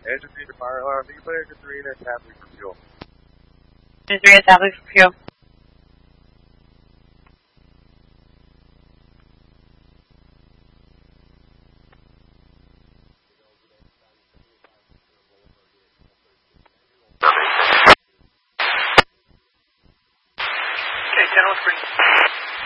Engine 3 to fire alarm. You can put engine 3 in and tap leak for fuel. Engine 3 at tap leak for fuel. Okay, General Spring.